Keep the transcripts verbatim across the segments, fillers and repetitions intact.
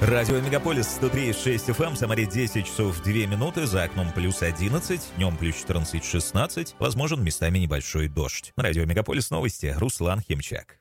Радио Мегаполис сто три и шесть эф эм, Самаре десять часов две минуты, за окном плюс одиннадцать, днем плюс четырнадцать шестнадцать, возможен местами небольшой дождь. На Радио Мегаполис новости, Руслан Химчак.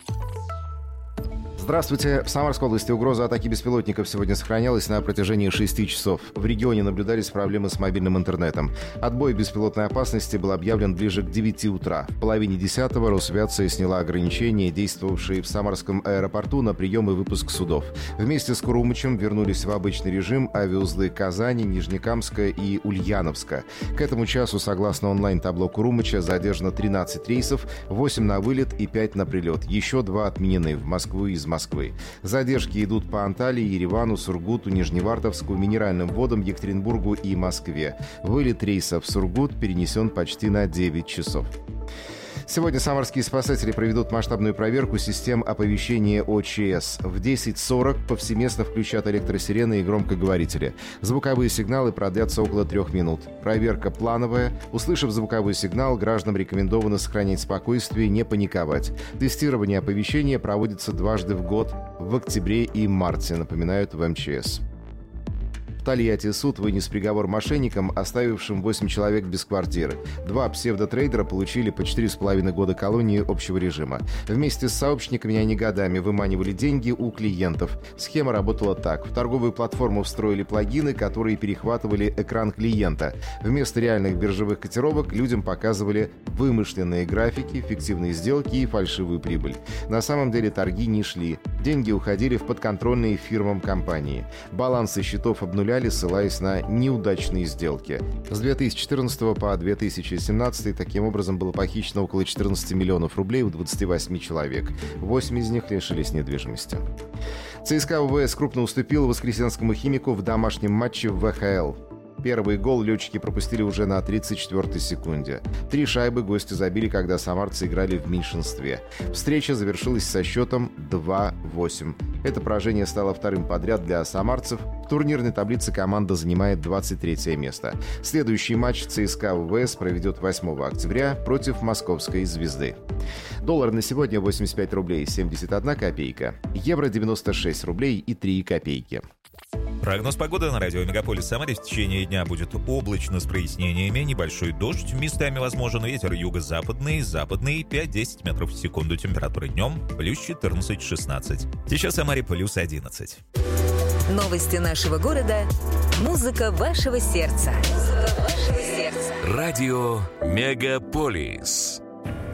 Здравствуйте. В Самарской области угроза атаки беспилотников сегодня сохранялась на протяжении шести часов. В регионе наблюдались проблемы с мобильным интернетом. Отбой беспилотной опасности был объявлен ближе к девяти утра. В половине десятого Росавиация сняла ограничения, действовавшие в Самарском аэропорту на прием и выпуск судов. Вместе с Курумычем вернулись в обычный режим авиаузлы Казани, Нижнекамска и Ульяновска. К этому часу, согласно онлайн-табло Курумыча, задержано тринадцать рейсов, восемь на вылет и пять на прилет. Еще два отменены в Москву и из Москвы. Москвы. Задержки идут по Анталии, Еревану, Сургуту, Нижневартовску, Минеральным водам, Екатеринбургу и Москве. Вылет рейса в Сургут перенесен почти на девять часов. Сегодня самарские спасатели проведут масштабную проверку систем оповещения О Ч С. В десять сорок повсеместно включат электросирены и громкоговорители. Звуковые сигналы продлятся около трех минут. Проверка плановая. Услышав звуковой сигнал, гражданам рекомендовано сохранять спокойствие и не паниковать. Тестирование оповещения проводится дважды в год, в октябре и марте, напоминают в Эм Че Эс. В Тольятти суд вынес приговор мошенникам, оставившим восемь человек без квартиры. Два псевдотрейдера получили по четыре с половиной года колонии общего режима. Вместе с сообщниками они годами выманивали деньги у клиентов. Схема работала так. В торговую платформу встроили плагины, которые перехватывали экран клиента. Вместо реальных биржевых котировок людям показывали вымышленные графики, фиктивные сделки и фальшивую прибыль. На самом деле торги не шли. Деньги уходили в подконтрольные фирмам компании. Балансы счетов обнулялись, ссылаясь на неудачные сделки. С две тысячи четырнадцатого по две тысячи семнадцатый таким образом было похищено около четырнадцати миллионов рублей у двадцати восьми человек. Восемь из них лишились недвижимости. ЦСКА Вэ Вэ Эс крупно уступил Воскресенскому Химику в домашнем матче в Вэ Ха Эл. Первый гол летчики пропустили уже на тридцать четвёртой секунде. Три шайбы гости забили, когда самарцы играли в меньшинстве. Встреча завершилась со счетом два восемь. Это поражение стало вторым подряд для самарцев. В турнирной таблице команда занимает двадцать третье место. Следующий матч ЦСКА Вэ Вэ Эс проведет восьмого октября против московской «Звезды». Доллар на сегодня восемьдесят пять рублей семьдесят одна копейка. Евро девяносто шесть рублей и три копейки. Прогноз погоды на радио Мегаполис Самаре. В течение дня будет облачно с прояснениями, небольшой дождь, местами возможен ветер юго-западный, западный пять-десять метров в секунду. Температура днем плюс четырнадцать шестнадцать. Сейчас в Самаре плюс одиннадцать. Новости нашего города. Музыка вашего сердца. Музыка вашего сердца. Радио Мегаполис.